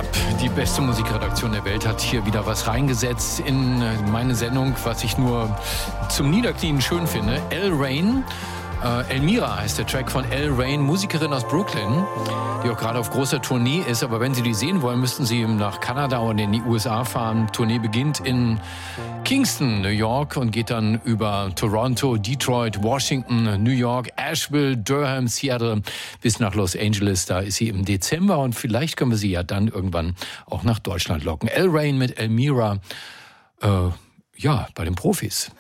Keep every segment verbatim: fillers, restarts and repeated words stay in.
Die beste Musikredaktion der Welt hat hier wieder was reingesetzt in meine Sendung, was ich nur zum Niederknien schön finde. Elle Rain. Äh, Elmira heißt der Track von Elle Rain, Musikerin aus Brooklyn, die auch gerade auf großer Tournee ist. Aber wenn Sie die sehen wollen, müssten Sie nach Kanada oder in die U S A fahren. Tournee beginnt in Kingston, New York und geht dann über Toronto, Detroit, Washington, New York, Asheville, Durham, Seattle bis nach Los Angeles. Da ist sie im Dezember und vielleicht können wir sie ja dann irgendwann auch nach Deutschland locken. Elle Rain mit Elmira, äh, ja, bei den Profis.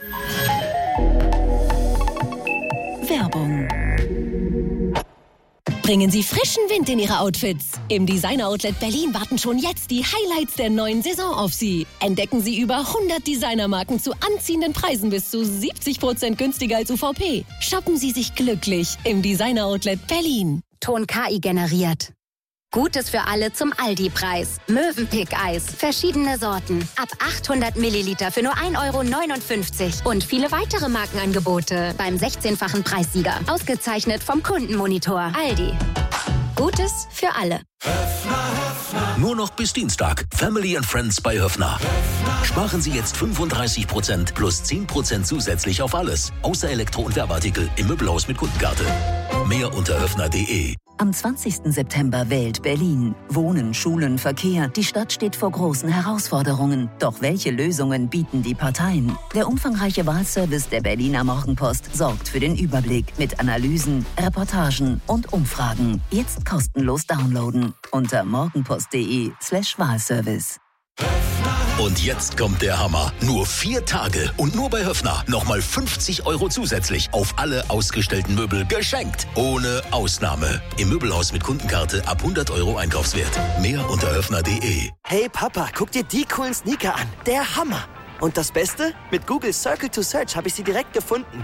Werbung. Bringen Sie frischen Wind in Ihre Outfits. Im Designer Outlet Berlin warten schon jetzt die Highlights der neuen Saison auf Sie. Entdecken Sie über hundert Designermarken zu anziehenden Preisen bis zu siebzig Prozent günstiger als U V P. Shoppen Sie sich glücklich im Designer Outlet Berlin. Ton K I generiert. Gutes für alle zum Aldi-Preis. Mövenpick-Eis. Verschiedene Sorten. Ab achthundert Milliliter für nur ein Euro neunundfünfzig. Und viele weitere Markenangebote beim sechzehnfachen Preissieger. Ausgezeichnet vom Kundenmonitor. Aldi. Gutes für alle. Nur noch bis Dienstag. Family and Friends bei Höffner. Sparen Sie jetzt fünfunddreißig Prozent plus zehn Prozent zusätzlich auf alles. Außer Elektro- und Werbeartikel im Möbelhaus mit Kundenkarte. Mehr unter höffner punkt de. Am zwanzigsten September wählt Berlin. Wohnen, Schulen, Verkehr. Die Stadt steht vor großen Herausforderungen. Doch welche Lösungen bieten die Parteien? Der umfangreiche Wahlservice der Berliner Morgenpost sorgt für den Überblick mit Analysen, Reportagen und Umfragen. Jetzt kostenlos downloaden unter morgenpost.de slash Wahlservice. Und jetzt kommt der Hammer. Nur vier Tage und nur bei Höffner nochmal fünfzig Euro zusätzlich auf alle ausgestellten Möbel geschenkt. Ohne Ausnahme. Im Möbelhaus mit Kundenkarte ab hundert Euro Einkaufswert. Mehr unter höffner punkt de. Hey Papa, guck dir die coolen Sneaker an. Der Hammer. Und das Beste? Mit Google Circle to Search habe ich sie direkt gefunden.